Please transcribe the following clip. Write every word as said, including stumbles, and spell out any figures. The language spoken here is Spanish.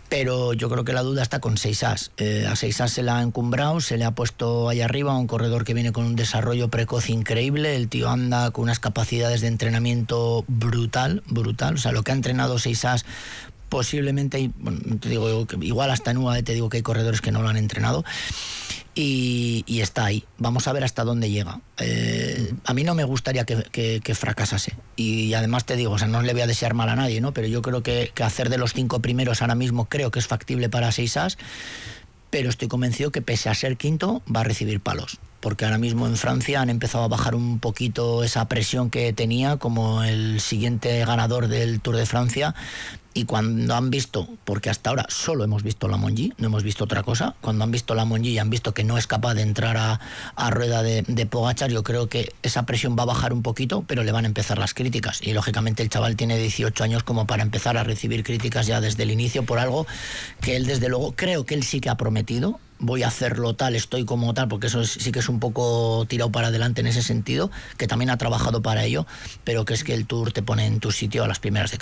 pero yo creo que la duda está con seis as. Eh, a seis as se la ha encumbrado, se le ha puesto ahí arriba, un corredor que viene con un desarrollo precoz increíble, el tío anda con unas capacidades de entrenamiento brutal, brutal, o sea, lo que ha entrenado seis as posiblemente, bueno, te digo, igual hasta en U A E te digo que hay corredores que no lo han entrenado, y, y está ahí. Vamos a ver hasta dónde llega. Eh, a mí no me gustaría que, que, que fracasase, y además te digo, o sea, no le voy a desear mal a nadie, ¿no? Pero yo creo que, que hacer de los cinco primeros ahora mismo creo que es factible para seis as, pero estoy convencido que pese a ser quinto va a recibir palos, porque ahora mismo en Francia han empezado a bajar un poquito esa presión que tenía como el siguiente ganador del Tour de Francia. Y cuando han visto, porque hasta ahora solo hemos visto la Monji, no hemos visto otra cosa, cuando han visto la Monji y han visto que no es capaz de entrar a, a rueda de, de Pogačar, yo creo que esa presión va a bajar un poquito, pero le van a empezar las críticas. Y lógicamente el chaval tiene dieciocho años como para empezar a recibir críticas ya desde el inicio por algo que él desde luego, creo que él sí que ha prometido. Voy a hacerlo tal, estoy como tal, porque eso es, sí que es un poco tirado para adelante en ese sentido, que también ha trabajado para ello, pero que es que el Tour te pone en tu sitio a las primeras de